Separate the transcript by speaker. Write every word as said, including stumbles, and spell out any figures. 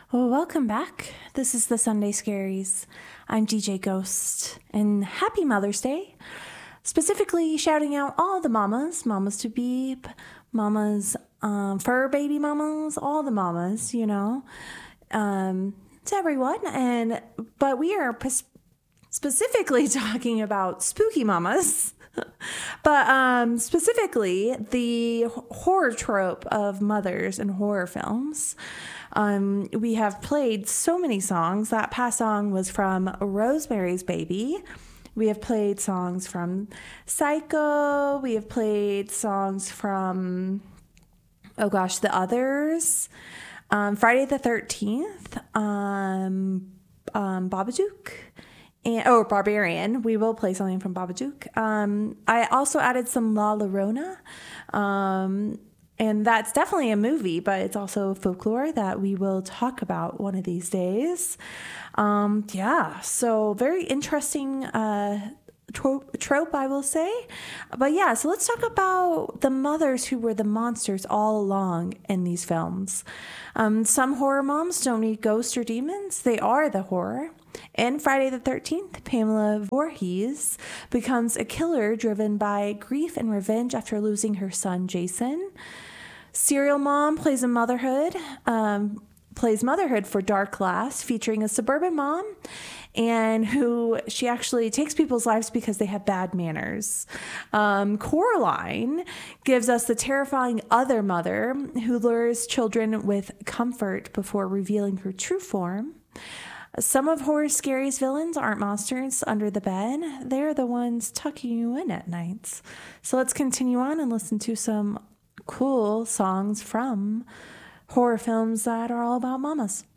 Speaker 1: Well, welcome back. This is the Sunday Scaries. I'm D J Ghost, and happy Mother's Day. Specifically shouting out all the mamas, mamas to be, mamas, um, fur baby mamas, all the mamas, you know, um, to everyone. And but we are p- specifically talking about spooky mamas. But um, specifically, the horror trope of mothers in horror films. Um, we have played so many songs. That past song was from Rosemary's Baby. We have played songs from Psycho. We have played songs from, oh gosh, The Others. Um, Friday the thirteenth. Um, um, Babadook. And, oh, Barbarian. We will play something from Babadook. Um, I also added some La Llorona. Um, and that's definitely a movie, but it's also folklore that we will talk about one of these days. Um, yeah, so very interesting uh, trope, trope, I will say. But yeah, so let's talk about the mothers who were the monsters all along in these films. Um, some horror moms don't need ghosts or demons. They are the horror. In Friday the thirteenth, Pamela Voorhees becomes a killer driven by grief and revenge after losing her son, Jason. Serial Mom plays a motherhood, um, plays motherhood for Dark Glass, featuring a suburban mom and who she actually takes people's lives because they have bad manners. Um, Coraline gives us the terrifying other mother who lures children with comfort before revealing her true form. Some of Horror Scary's villains aren't monsters under the bed. They're the ones tucking you in at nights. So let's continue on and listen to some cool songs from horror films that are all about mamas.